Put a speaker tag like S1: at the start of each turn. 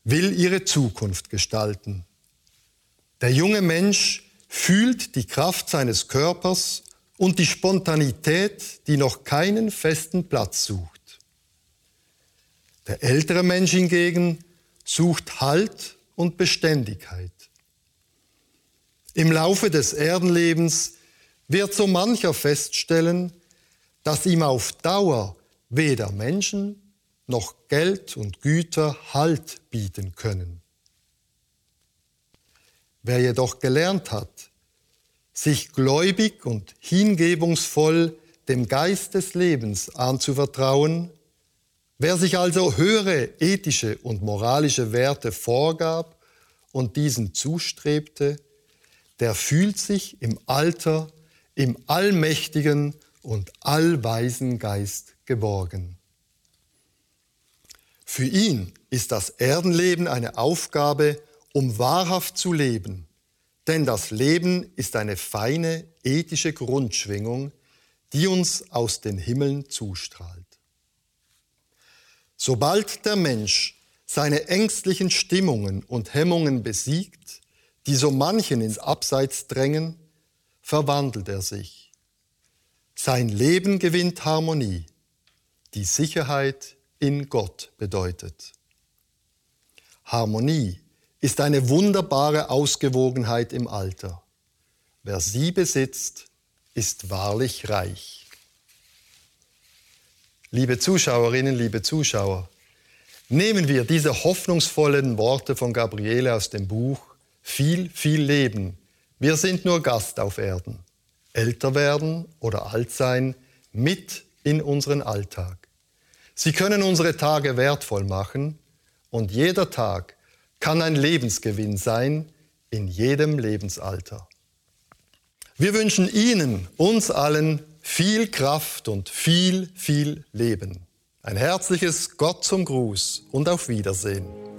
S1: will ihre Zukunft gestalten. Der junge Mensch fühlt die Kraft seines Körpers und die Spontanität, die noch keinen festen Platz sucht. Der ältere Mensch hingegen sucht Halt und Beständigkeit. Im Laufe des Erdenlebens wird so mancher feststellen, dass ihm auf Dauer weder Menschen noch Geld und Güter Halt bieten können. Wer jedoch gelernt hat, sich gläubig und hingebungsvoll dem Geist des Lebens anzuvertrauen, wer sich also höhere ethische und moralische Werte vorgab und diesen zustrebte, der fühlt sich im Alter im allmächtigen und allweisen Geist geborgen. Für ihn ist das Erdenleben eine Aufgabe, um wahrhaft zu leben, denn das Leben ist eine feine ethische Grundschwingung, die uns aus den Himmeln zustrahlt. Sobald der Mensch seine ängstlichen Stimmungen und Hemmungen besiegt, die so manchen ins Abseits drängen, verwandelt er sich. Sein Leben gewinnt Harmonie, die Sicherheit in Gott bedeutet. Harmonie ist eine wunderbare Ausgewogenheit im Alter. Wer sie besitzt, ist wahrlich reich. Liebe Zuschauerinnen, liebe Zuschauer, nehmen wir diese hoffnungsvollen Worte von Gabriele aus dem Buch Viel, viel Leben. Wir sind nur Gast auf Erden. Älter werden oder alt sein, mit in unseren Alltag. Sie können unsere Tage wertvoll machen und jeder Tag kann ein Lebensgewinn sein in jedem Lebensalter. Wir wünschen Ihnen, uns allen, viel Kraft und viel, viel Leben. Ein herzliches Gott zum Gruß und auf Wiedersehen.